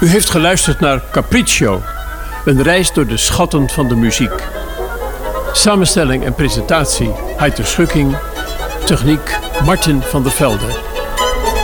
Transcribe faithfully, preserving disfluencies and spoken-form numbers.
U heeft geluisterd naar Capriccio, een reis door de schatten van de muziek. Samenstelling en presentatie Heiter Schukking, techniek Martin van der Velde.